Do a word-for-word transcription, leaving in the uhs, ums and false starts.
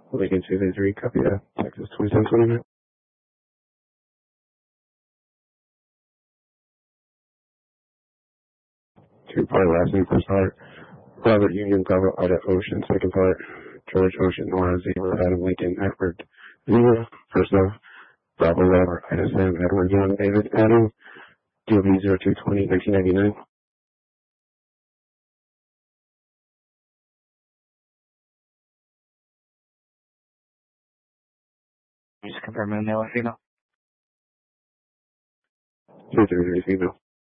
Lincoln two three, copy that. Texas twenty-seven twenty-nine. Two part, last name, first part. Robert Union, Bravo, Ida Ocean, second part. George Ocean, Nora, Zero, Adam Lincoln, Edward, Zero, first off. Bravo, Robert, Ida Sam, Edward, John, David, Adam, D O B zero two twenty, nineteen ninety-nine. Just confirm the male or female. two three three, female.